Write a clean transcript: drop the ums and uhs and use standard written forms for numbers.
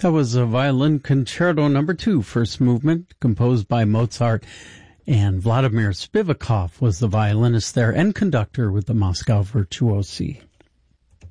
That was a Violin Concerto No. 2, first movement, composed by Mozart, and Vladimir Spivakov was the violinist there and conductor with the Moscow Virtuosi.